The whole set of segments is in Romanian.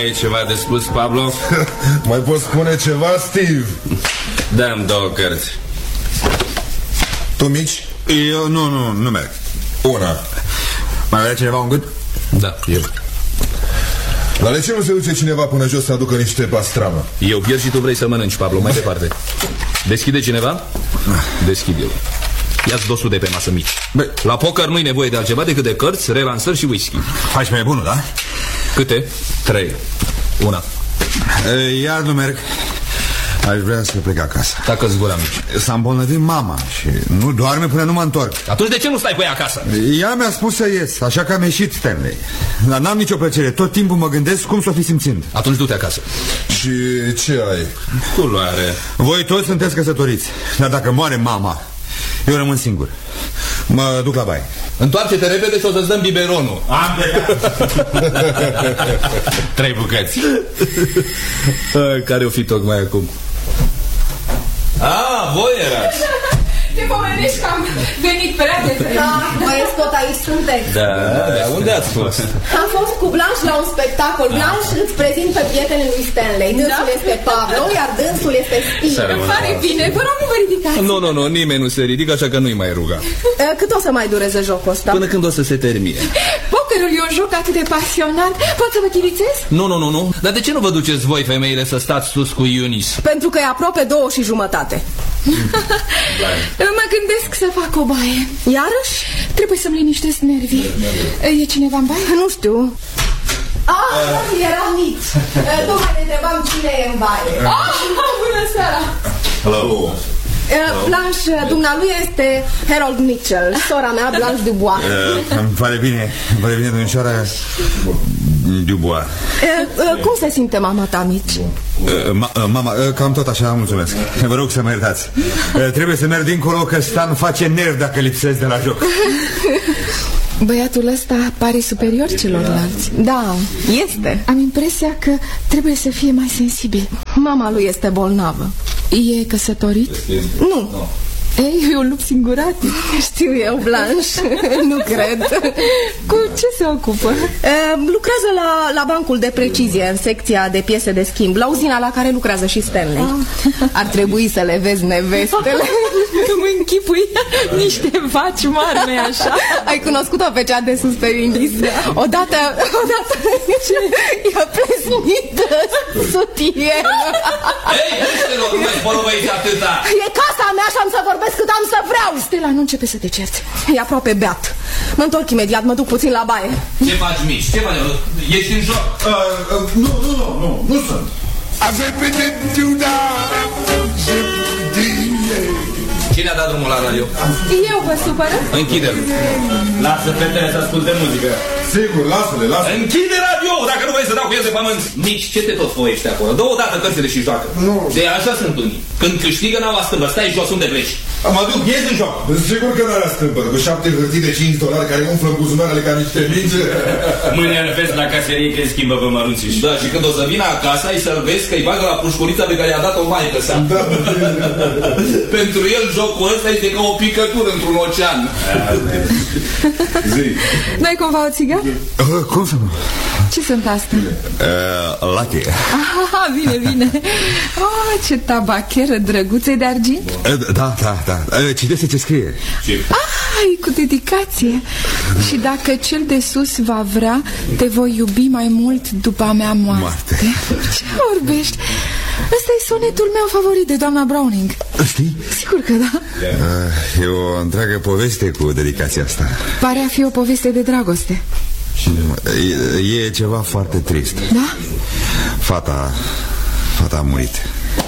Mai e ceva de spus, Pablo? Mai poți spune ceva, Steve? Dă-mi 2 cărți. Tu, Mici? Eu nu merg. Una. Mai vrea cineva un gât? Da, eu. Dar de ce nu se duce cineva până jos să aducă niște pastramă? Eu pierd și tu vrei să mănânci, Pablo, mai departe. Deschide cineva? Deschid eu. Ia-ți 200 pe masă, Mici. Băi, la poker nu-i nevoie de altceva decât de cărți, relansări și whisky. Faci mai bunul, da? Câte? 3. Una. Iar nu merg. Aș vrea să plec acasă. Tacă-ți gura, Mici. S-a îmbolnăvit mama și nu doarme până nu mă întorc. Atunci de ce nu stai cu ea acasă? Ea mi-a spus să ies, așa că am ieșit, Stanley. Dar n-am nicio plăcere, tot timpul mă gândesc cum s-o fi simțind. Atunci du-te acasă. Și ce ai? Culoare. Voi toți sunteți căsătoriți, dar dacă moare mama, eu rămân singur. Mă duc la baie. Întoarce-te repede și o să-ți dăm biberonul. Am plecat. 3 bucăți. Care o fi tocmai acum? Voi erați. Te pomenești că am venit prea de vreme. Da, băieți, tot aici sunteți. Da, unde ați fost? Am fost cu Blanche la un spectacol. Blanche îți prezint pe prietenul lui Stanley. Dânsul este Pablo, iar dânsul este Steve. Îmi pare bine, vă rog, nu vă ridicați. Nu, nimeni nu se ridică, așa că nu-i mai ruga. Cât o să mai dureze jocul ăsta? Până când o să se termine. Pokerul e un joc atât de pasionant. Pot să vă chirițez? Nu. Dar de ce nu vă duceți voi, femeile, să stați sus cu Eunice? Pentru că e aproape 2:30. Mă gândesc să fac o baie. Iarăși? Trebuie să-mi liniștesc nervii. E cineva în baie? Nu știu. Era Mici. Tocmai ne întrebam cine e în baie. Bună seara. Hello. Blanche, dumnealui este Harold Mitchell, sora mea, Blanche Dubois. Îmi pare bine, domnișoara Dubois. Cum se simte mama ta, Mici? Mama, cam tot așa, mulțumesc. Vă rog să mă iertați. Trebuie să merg dincolo, că Stan face nervi dacă lipsesc de la joc. Băiatul ăsta pare superior celorlalți. Da, este. Am impresia că trebuie să fie mai sensibil. Mama lui este bolnavă. E căsătorit? Nu. Ei, eu lup singuratic. Știu eu, Blanche. Nu cred. Cu ce se ocupă? Lucrează la bancul de precizie, în secția de piese de schimb, la uzina la care lucrează și Stanley. Ar trebui să le vezi nevestele. Îmi închipui niște vaci mari, nu-i așa? Ai cunoscut-o pe cea de sus pe Inglis? Odată i-a plesnit sutieră. Ei, creștelor, nu mai polovăiți atâta. E casa mea și am să vorbesc cât am să vreau. Stella, nu începe să te cerți. E aproape beat. Mă întorc imediat, mă duc puțin la baie. Ce faci, Mici? Ce faci? Ești în joc? Nu sunt. Cine a dat drumul la radio? Eu vă supără? Închide-l. Lasă fetele să asculte muzică. Sigur, lasă-le. Închide radio, dacă nu vrei să dau cu el de pământ. Mici, ce te tot foiești acolo? Dă o dată cărțile și joacă. Nu. De așa sunt unii. Când câștigă n-au astâmpă, stai jos unde pleci. Mă duc, ies în joc. Sigur că n-are astâmpăr, cu 7 hârtii de $5 care umflă buzunarele ca niște minge. Mâine îl vezi la caserie că îi schimbă pe mărunțiși. Da, și când o să vină acasă, ai să-l vezi că îi bagă la pușcurița pe care i-a dat-o maică sa. Da. Pentru el jocul ăsta este ca o picătură într-un ocean. N-ai cumva o țigară? Cum să nu? Ce sunt astea? Lucky. Bine. Ce tabacheră drăguță, de argint? Da. Citește ce scrie. E cu dedicație. Și dacă cel de sus va vrea, te voi iubi mai mult după a mea moarte. Ce vorbești? Ăsta e sonetul meu favorit de doamna Browning. Știi? Sigur că da. E o întreagă poveste cu dedicația asta. Pare a fi o poveste de dragoste. E ceva foarte trist. Da? Fata a murit.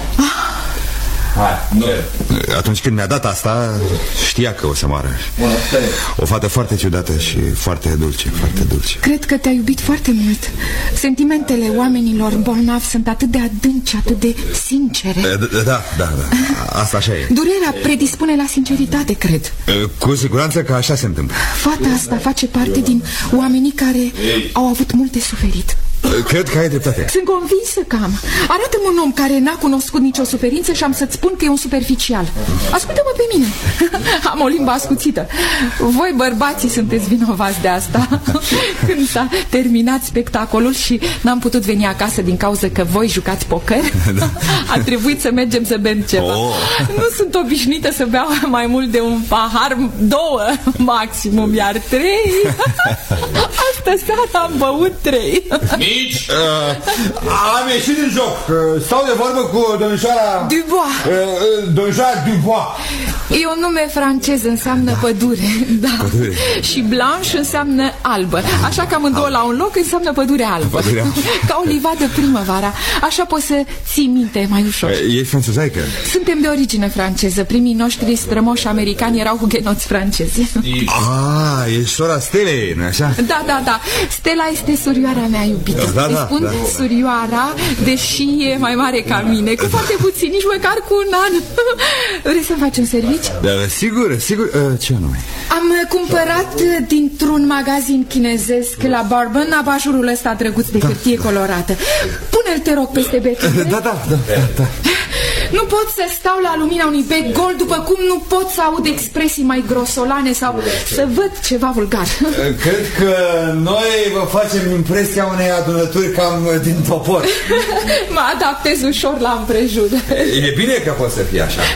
Atunci când mi-a dat asta, știa că o să moară. O fată foarte ciudată și foarte dulce. Cred că te-a iubit foarte mult. Sentimentele oamenilor bolnavi sunt atât de adânci, atât de sincere. Da. Asta așa e. Durerea predispune la sinceritate, cred. Cu siguranță că așa se întâmplă. Fata asta face parte din oamenii care au avut mult de suferit. Cred că ai dreptate. Sunt convinsă că am. Arată-mi un om care n-a cunoscut nicio suferință și am să-ți spun că e un superficial. Ascultă-mă pe mine. Am o limbă ascuțită. Voi, bărbații, sunteți vinovați de asta. Când s-a terminat spectacolul și n-am putut veni acasă din cauza că voi jucați poker, a trebuit să mergem să bem ceva. Nu sunt obișnuită să beau mai mult de un pahar, 2 maximum, iar 3. Astă seara am băut 3. Mici! Am ieșit din joc. Stau de vorbă cu domnișoara Dubois. Domnișoara Dubois. E un nume francez, înseamnă pădure. Da. Pădure. Și blanche înseamnă albă. Așa că amândouă la un loc înseamnă pădure albă. Ca o livadă primăvara. Așa poți să ții minte mai ușor. Ești franțuzaică? Suntem de origine franceză. Primii noștri strămoși americani erau hugenoți francezi. Ești sora Stelei, nu așa? Da. Stella este surioara mea iubită. Da, Îi spun surioara, deși e mai mare ca mine. Cu foarte puțin, nici măcar cu un an. Vrei să-mi faci un serviciu? Da, sigur. Ce anume? Am cumpărat dintr-un magazin chinezesc la Bourbon abajurul ăsta drăguț de hârtie colorată. Pune-l, te rog, peste becul. Da. Nu pot să stau la lumina unui bec gol, după cum nu pot să aud expresii mai grosolane sau să văd ceva vulgar. Cred că noi vă facem impresia unei adunături cam din topor. Mă adaptez ușor la împrejur. E bine că poți să fii așa.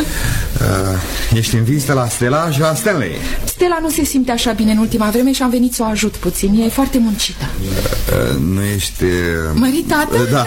Ești în vizită la Stella și la Stanley. Stella nu se simte așa bine în ultima vreme și am venit să o ajut puțin. E foarte muncită. Nu ești... Măritată? Da.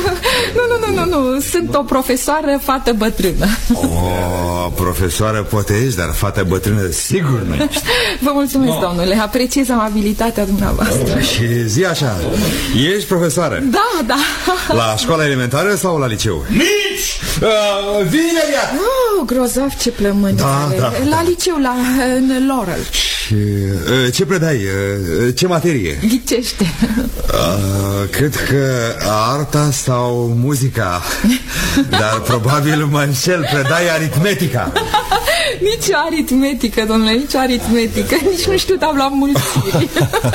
Nu. Sunt o profesoară, fată bătrână. O profesoară poate ești, dar fată bătrână sigur nu ești. Vă mulțumesc, domnule. Apreciez amabilitatea dumneavoastră. Și zi așa, ești profesoară? Da. La școala elementară sau la liceu? Mici! Vine imediat! Grozav, ce plămâni. Da. La liceu, în Laurel. Și ce predai? Ce materie? Ghicește. Cred că arta sau muzica. Dar probabil mă înșel, predai aritmetica. Nici aritmetică, domnule, nici aritmetică. Nici nu știu tabla mulțimii.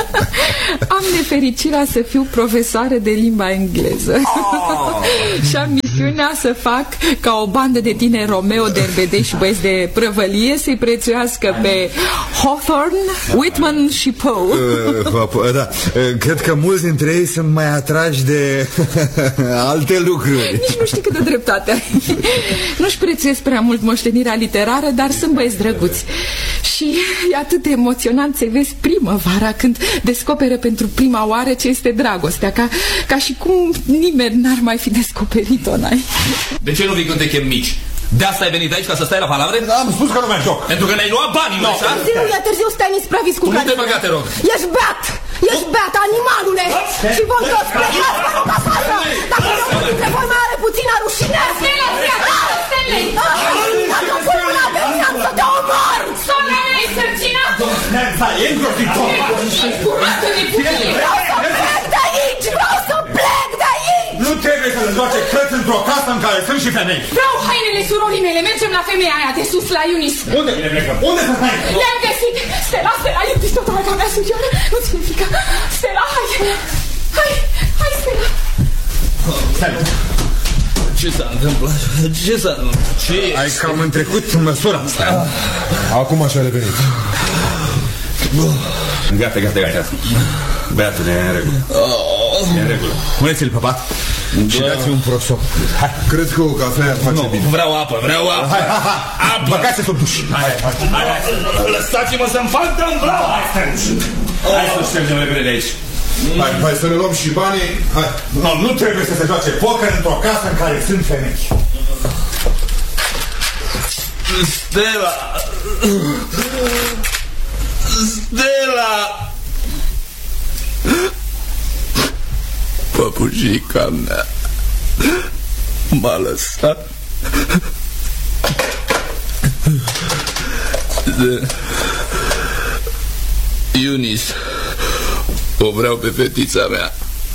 Am nefericirea să fiu profesoară de limba engleză. Și am misiunea să fac ca o bandă de tineri Romeo, derbedei și băieți de prăvălie să-i prețuiască pe Hawthorne, Whitman și Poe. Da, cred că mulți dintre ei sunt mai atrași de alte lucruri. Nici nu știi cât de dreptate ai. Nu-și prețuiesc prea mult moștenirea literară, dar sunt băieți drăguți. Și e atât de emoționant să vezi primăvara când descoperă pentru prima oară ce este dragostea, ca și cum nimeni n-ar mai fi descoperit-o, n-ai? De ce nu vii când te chem Mici? De asta ai venit aici, ca să stai la palavre? Am spus că nu mai joc. Pentru că ne-ai luat banii, nu așa? E târziu, stai nispravis cu Nu te băga, te rog. Ești beat, animalule! Și voi toți plecați, vă rog afară! Dacă unul dintre voi mai are puțină rușine... Stanley! Dacă pui mâna pe mine, am să te omor! Sora mea e sărcinată! Vreau să plec de aici! Nu trebuie să le joace cărți într-o casă în care sunt și femei. Vreau hainele surorii mele, mergem la femeia aia de sus, la Eunice. Unde le plecăm? Unde să stai? Le-am găsit! Stella, e pistola mea surioară. Nu-ți fi frică. Stella, hai, Stella. Stai. Ce s-a întâmplat? Ai cam întrecut măsura asta. Acum așa a revenit. Gata. Băiatul, e în regulă. E în regulă. Puneți-l pe pat și dați un prosop. Hai. Cred că o cafea ar face bine. Vreau apă. Hai. Băgați-te sub duș. Hai. Lăsați-mă să-mi fac dăm vreau. Hai să ștergem repede de aici. Hai să ne luăm și banii. Hai. Nu trebuie să se joace poker într-o casă în care sunt femei. Stella! Păpușica mea m-a lăsat. Eunice, o vreau pe fetița mea.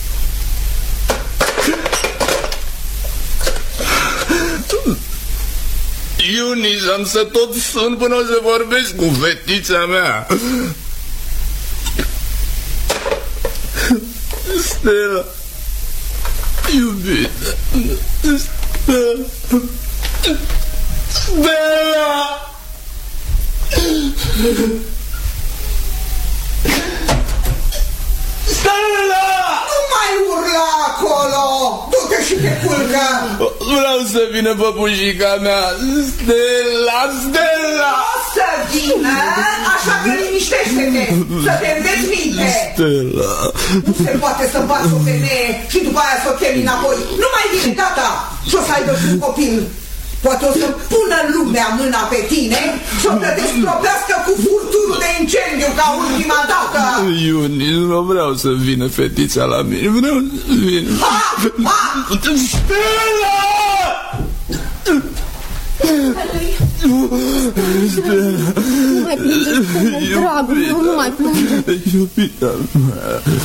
Eunice, am să tot sun până o să vorbesc cu fetița mea. Stella, iubita, Stella! Stella! Nu mai urla acolo! Du-te și te culcă! Vreau să vină păpușica mea. Stella, Stella! O să vină, așa că liniștește-te, să te înveți minte! Stella! Nu se poate să bați o femeie și după aia să o chemi înapoi. Nu mai vine, gata! Și o să aibă și un copil. Poate o să pună lumea mâna pe tine și o să te stropească cu furtunul de incendiu ca ultima dată. Iunis, nu vreau să vină fetița la mine. Vreau să vină. Stella! Nu mai plânge, dragul meu, nu mai plânge. Iubita mea.